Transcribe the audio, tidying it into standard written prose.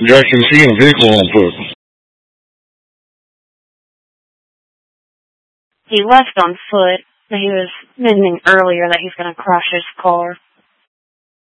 Jackson seen a vehicle on foot. He left on foot, but he was mentioning earlier that he's going to crash his car.